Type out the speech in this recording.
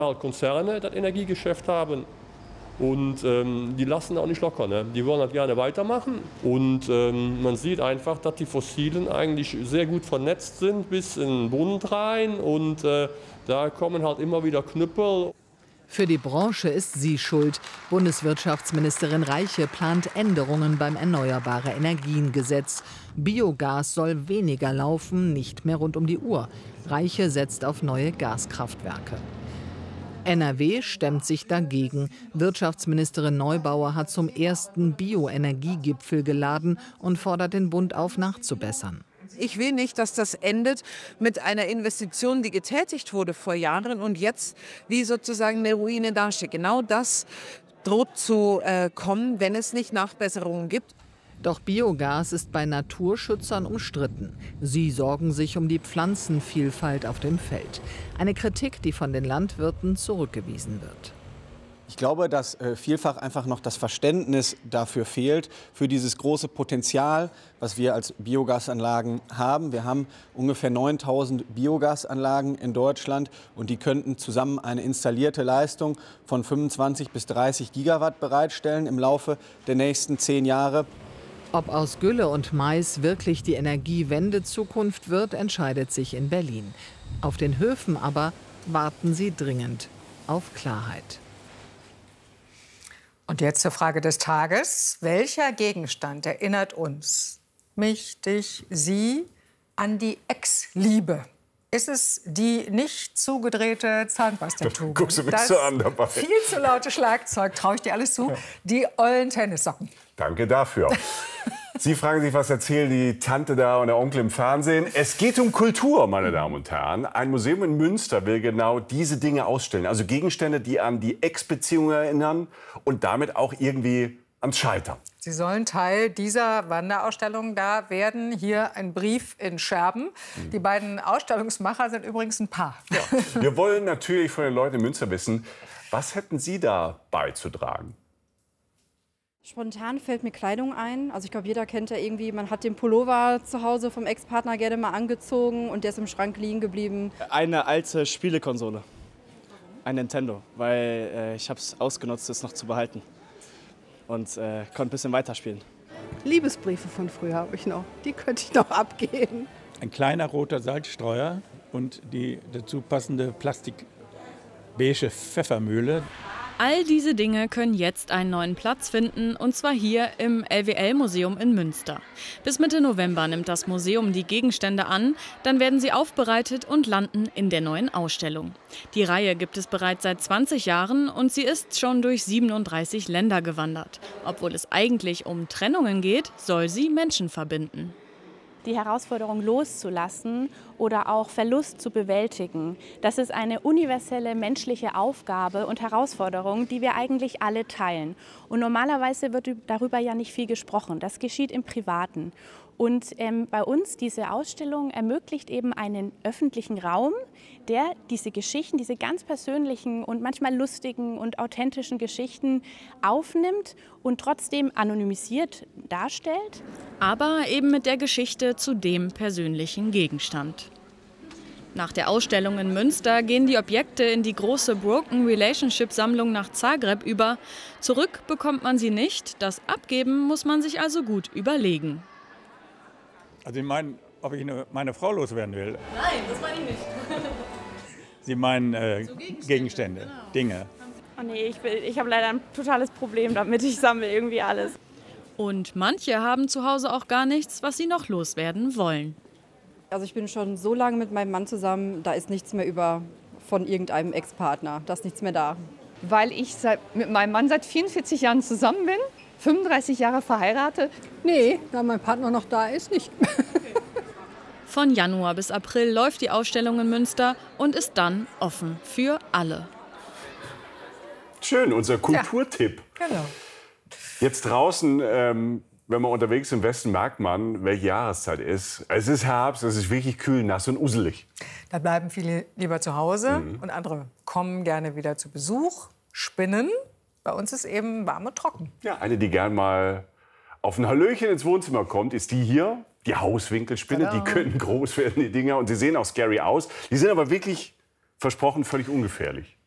Konzerne das Energiegeschäft haben. Und die lassen auch nicht locker. Ne? Die wollen halt gerne weitermachen. Und man sieht einfach, dass die Fossilen eigentlich sehr gut vernetzt sind bis in den Bund rein. Und da kommen halt immer wieder Knüppel. Für die Branche ist sie schuld. Bundeswirtschaftsministerin Reiche plant Änderungen beim Erneuerbare-Energien-Gesetz. Biogas soll weniger laufen, nicht mehr rund um die Uhr. Reiche setzt auf neue Gaskraftwerke. NRW stemmt sich dagegen. Wirtschaftsministerin Neubauer hat zum ersten Bioenergiegipfel geladen und fordert den Bund auf, nachzubessern. Ich will nicht, dass das endet mit einer Investition, die getätigt wurde vor Jahren und jetzt wie sozusagen eine Ruine dasteht. Genau das droht zu kommen, wenn es nicht Nachbesserungen gibt. Doch Biogas ist bei Naturschützern umstritten. Sie sorgen sich um die Pflanzenvielfalt auf dem Feld. Eine Kritik, die von den Landwirten zurückgewiesen wird. Ich glaube, dass vielfach einfach noch das Verständnis dafür fehlt, für dieses große Potenzial, was wir als Biogasanlagen haben. Wir haben ungefähr 9.000 Biogasanlagen in Deutschland und die könnten zusammen eine installierte Leistung von 25 bis 30 Gigawatt bereitstellen im Laufe der nächsten 10 Jahre. Ob aus Gülle und Mais wirklich die Energiewende Zukunft wird, entscheidet sich in Berlin. Auf den Höfen aber warten sie dringend auf Klarheit. Und jetzt zur Frage des Tages. Welcher Gegenstand erinnert uns, mich, dich, Sie, an die Ex-Liebe? Ist es die nicht zugedrehte Zahnpastatube? Guckst du mich so an dabei? Viel zu laute Schlagzeug, traue ich dir alles zu. Die ollen Tennissocken. Danke dafür. Sie fragen sich, was erzählt die Tante da und der Onkel im Fernsehen? Es geht um Kultur, meine Damen und Herren. Ein Museum in Münster will genau diese Dinge ausstellen. Also Gegenstände, die an die Ex-Beziehungen erinnern und damit auch irgendwie ans Scheitern. Sie sollen Teil dieser Wanderausstellung da werden. Hier ein Brief in Scherben. Die beiden Ausstellungsmacher sind übrigens ein Paar. Ja. Wir wollen natürlich von den Leuten in Münster wissen, was hätten Sie da beizutragen? Spontan fällt mir Kleidung ein. Also ich glaube, jeder kennt ja irgendwie, man hat den Pullover zu Hause vom Ex-Partner gerne mal angezogen und der ist im Schrank liegen geblieben. Eine alte Spielekonsole, ein Nintendo, weil ich habe es ausgenutzt, es noch zu behalten und konnte ein bisschen weiterspielen. Liebesbriefe von früher habe ich noch, die könnte ich noch abgeben. Ein kleiner roter Salzstreuer und die dazu passende plastikbeige Pfeffermühle. All diese Dinge können jetzt einen neuen Platz finden, und zwar hier im LWL-Museum in Münster. Bis Mitte November nimmt das Museum die Gegenstände an, dann werden sie aufbereitet und landen in der neuen Ausstellung. Die Reihe gibt es bereits seit 20 Jahren und sie ist schon durch 37 Länder gewandert. Obwohl es eigentlich um Trennungen geht, soll sie Menschen verbinden. Die Herausforderung loszulassen oder auch Verlust zu bewältigen. Das ist eine universelle menschliche Aufgabe und Herausforderung, die wir eigentlich alle teilen. Und normalerweise wird darüber ja nicht viel gesprochen. Das geschieht im Privaten. Und bei uns, diese Ausstellung ermöglicht eben einen öffentlichen Raum, der diese Geschichten, diese ganz persönlichen und manchmal lustigen und authentischen Geschichten aufnimmt und trotzdem anonymisiert darstellt. Aber eben mit der Geschichte zu dem persönlichen Gegenstand. Nach der Ausstellung in Münster gehen die Objekte in die große Broken Relationship Sammlung nach Zagreb über. Zurück bekommt man sie nicht, das Abgeben muss man sich also gut überlegen. Also Sie meinen, ob ich meine Frau loswerden will? Nein, das meine ich nicht. Sie meinen so Gegenstände, genau. Dinge. Oh nee, ich habe leider ein totales Problem damit. Ich sammle irgendwie alles. Und manche haben zu Hause auch gar nichts, was sie noch loswerden wollen. Also ich bin schon so lange mit meinem Mann zusammen, da ist nichts mehr über von irgendeinem Ex-Partner. Da ist nichts mehr da. Weil ich mit meinem Mann seit 44 Jahren zusammen bin, 35 Jahre verheiratet. Nee, da mein Partner noch da ist, nicht. Von Januar bis April läuft die Ausstellung in Münster und ist dann offen für alle. Schön, unser Kulturtipp. Ja, genau. Jetzt draußen, wenn man unterwegs ist im Westen, merkt man, welche Jahreszeit ist. Es ist Herbst, es ist wirklich kühl, nass und uselig. Da bleiben viele lieber zu Hause und andere kommen gerne wieder zu Besuch, spinnen. Bei uns ist eben warm und trocken. Ja, eine, die gern mal auf ein Hallöchen ins Wohnzimmer kommt, ist die hier. Die Hauswinkelspinne. Die können groß werden, die Dinger. Und sie sehen auch scary aus. Die sind aber wirklich, versprochen, völlig ungefährlich.